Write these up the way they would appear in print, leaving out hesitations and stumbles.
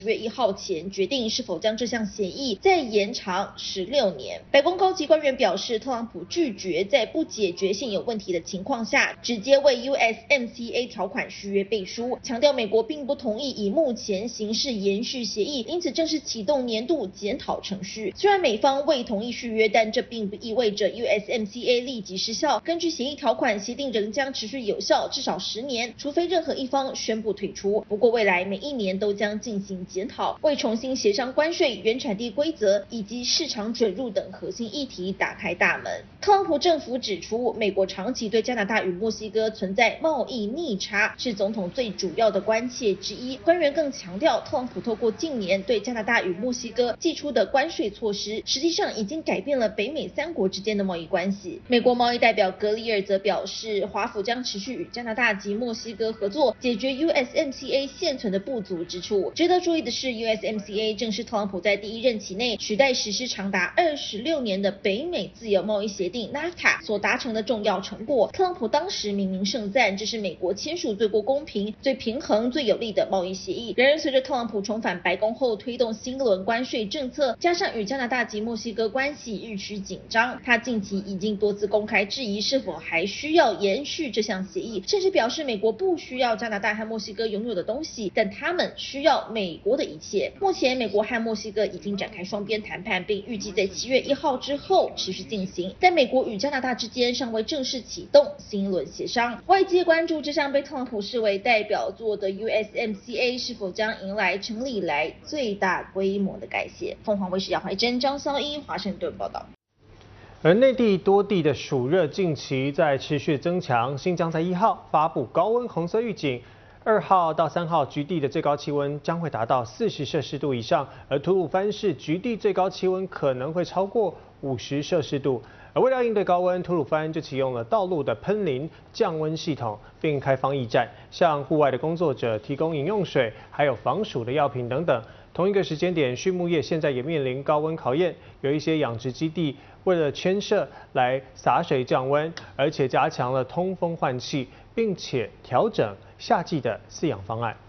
月1号前决定是否将这项协议再延长16年。白宫高级官员表示，特朗普拒绝在不解决现有问题的情况下，直接为 USMCA 条款续约背书，强调美国并不同意以目前形式延续协议，因此正式启动年度检讨程序。虽然美方未同意续约，但这并不意味着 USMCA 立即失效。根据协议条款，协定仍将持续有效至少10年，除非任何一方宣布退出。不过未来每1年都将进行检讨，为重新协商关税、原产地规则以及市场准入等核心议题打开大门。特朗普政府指出，美国长期对加拿大与墨西哥存在贸易逆差，是总统最主要的关切之一。官员更强调，特朗普透过近年对加拿大与墨西哥祭出的关税措施，实际上已经改变了北美3国之间的贸易关系。美国贸易代表格里尔则表示，华府将持续与加拿大及墨西哥合作，解决 USMCA 现存的不足之处。值得注意的是， USMCA 正是特朗普在第1任期内取代实施长达26年的北美自由贸易协定 NAFTA 所达成的重要成果。特朗普当时明明盛赞，这是美国签署最不公平、最平衡、最有利的贸易协议。然而，随着特朗普重返白宫后推动新一轮关税政策，加上与加拿大及墨西哥关系日趋紧张，他近期已经多次公开质疑是否还需要延续这项协议，甚至表示美国不需要加拿大和墨西哥拥有的东西，但他们需要美国的一切。目前，美国和墨西哥已经展开双边谈判，并预计在7月1号之后持续进行。但美国与加拿大之间尚未正式启动新一轮协商。外界关注这项被特朗普视为代表作的 USMCA 是否将迎来成立以来最大规模的改写。凤凰卫视姚怀珍、张潇一华盛顿报道。 而内地多地的暑热近期在持续增强，新疆在1号发布高温红色预警，2号到3号局地的最高气温将会达到40摄氏度以上，而吐鲁番市局地最高气温可能会超过50摄氏度。而为了应对高温，吐鲁番就启用了道路的喷淋降温系统，并开放驿站，向户外的工作者提供饮用水，还有防暑的药品等等。同一个时间点，畜牧业现在也面临高温考验，有一些养殖基地为了圈舍来洒水降温，而且加强了通风换气，并且调整夏季的饲养方案。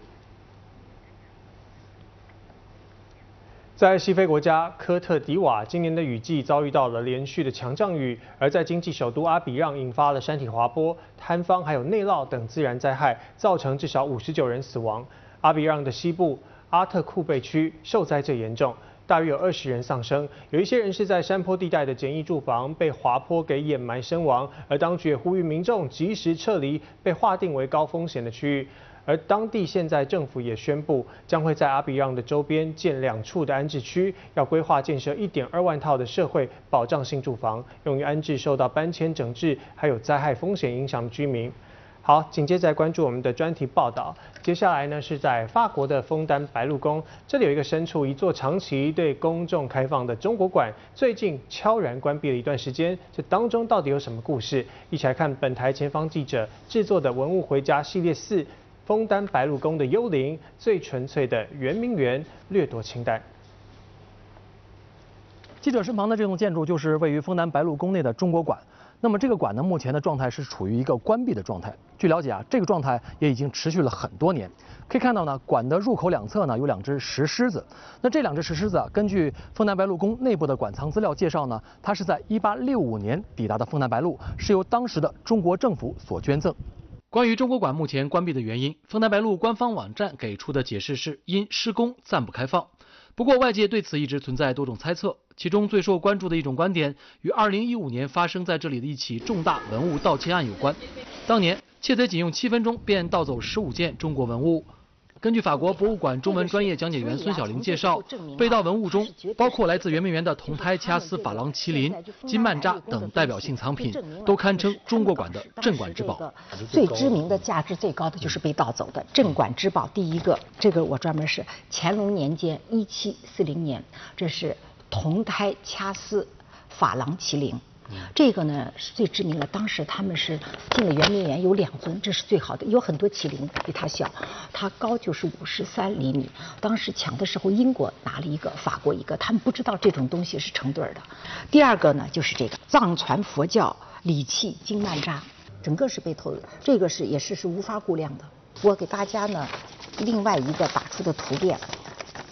在西非国家科特迪瓦，今年的雨季遭遇到了连续的强降雨，而在经济首都阿比让引发了山体滑坡、坍方还有内涝等自然灾害，造成至少59人死亡。阿比让的西部阿特库贝区受灾最严重，大约有20人丧生，有一些人是在山坡地带的简易住房被滑坡给掩埋身亡，而当局也呼吁民众及时撤离被划定为高风险的区域。而当地现在政府也宣布，将会在阿比让的周边建2处的安置区，要规划建设1.2万套的社会保障性住房，用于安置受到搬迁整治还有灾害风险影响的居民。好，紧接着来关注我们的专题报道。接下来呢是在法国的枫丹白露宫，这里有一个身处一座长期对公众开放的中国馆，最近悄然关闭了一段时间，这当中到底有什么故事？一起来看本台前方记者制作的《文物回家》系列4。枫丹白露宫的幽灵，最纯粹的圆明园掠夺清淡。 记者身旁的这栋建筑就是位于枫丹白露宫内的中国馆。那么这个馆呢，目前的状态是处于一个关闭的状态。据了解啊，这个状态也已经持续了很多年。可以看到呢，馆的入口2侧呢有2只石狮子。那这2只石狮子啊，根据枫丹白露宫内部的馆藏资料介绍呢，它是在1865年抵达的枫丹白露，是由当时的中国政府所捐赠。关于中国馆目前关闭的原因，枫丹白露官方网站给出的解释是因施工暂不开放。不过外界对此一直存在多种猜测，其中最受关注的一种观点与2015年发生在这里的一起重大文物盗窃案有关。当年窃贼仅用7分钟便盗走15件中国文物。根据法国博物馆中文专业讲解员孙晓玲介绍，被盗文物中包括来自圆明园的铜胎掐丝珐琅麒麟、金曼扎等代表性藏品，都堪称中国馆的镇馆之宝。 最知名的、价值最高的就是被盗走的镇馆之宝。第一个，这个我专门是乾隆年间1740年，这是铜胎掐丝珐琅麒麟。这个呢是最知名的，当时他们是进了圆明园有2尊，这是最好的。有很多麒麟比它小，它高就是53厘米。当时抢的时候，英国拿了一个，法国一个，他们不知道这种东西是成对的。第二个呢就是这个藏传佛教礼器金曼扎，整个是被偷的，这个也是无法估量的。我给大家呢另外一个打出的图片，